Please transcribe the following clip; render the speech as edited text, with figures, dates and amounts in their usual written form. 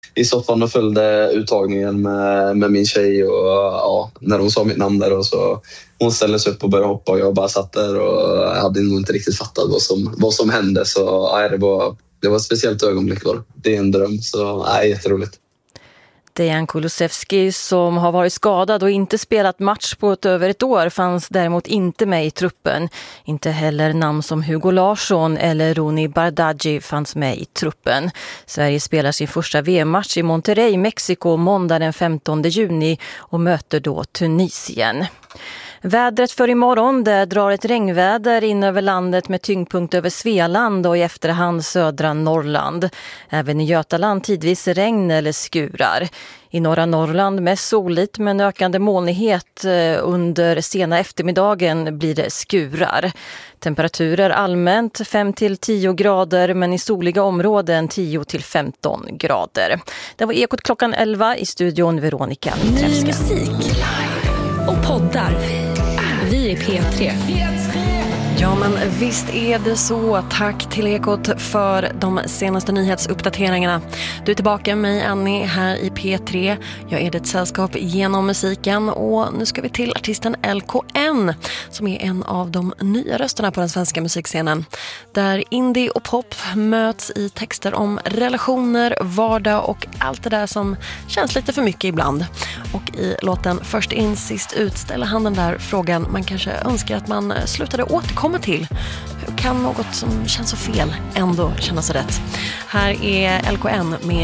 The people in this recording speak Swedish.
i soffan och följde uttagningen med min tjej och ja, när hon sa mitt namn där och så hon ställde sig upp och började hoppa och jag bara satt där och hade nog inte riktigt fattat vad som hände, så ja, det var ett speciellt ögonblick då. Det är en dröm, så ja, jätteroligt. Dejan Kulusevski, som har varit skadad och inte spelat match på över ett år, fanns däremot inte med i truppen. Inte heller namn som Hugo Larsson eller Roni Bardghji fanns med i truppen. Sverige spelar sin första VM-match i Monterrey, Mexiko, måndag den 15 juni och möter då Tunisien. Vädret för imorgon, det drar ett regnväder in över landet med tyngdpunkt över Svealand och i efterhand södra Norrland. Även i Götaland tidvis regn eller skurar. I norra Norrland mest soligt men ökande molnighet under sena eftermiddagen blir det skurar. Temperaturer allmänt 5-10 grader men i soliga områden 10-15 grader. Det var Ekot klockan 11 i studion Veronica Träfska. Ny musik och poddar. Vi är P3. Ja, men visst är det så. Tack till Ekot för de senaste nyhetsuppdateringarna. Du är tillbaka med mig, Annie, här i P3. Jag är ditt sällskap genom musiken och nu ska vi till artisten LKN som är en av de nya rösterna på den svenska musikscenen. Där indie och pop möts i texter om relationer, vardag och allt det där som känns lite för mycket ibland. Och i låten Först in, sist ut ställer han den där frågan man kanske önskar att man slutade återkomma till. Hur kan något som känns så fel ändå kännas så rätt? Här är LKN med